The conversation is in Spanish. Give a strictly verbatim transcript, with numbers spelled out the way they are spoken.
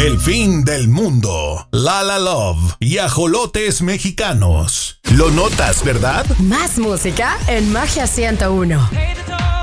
El fin del mundo. La La Love y ajolotes mexicanos. Lo notas, ¿verdad? Más música en Magia ciento uno.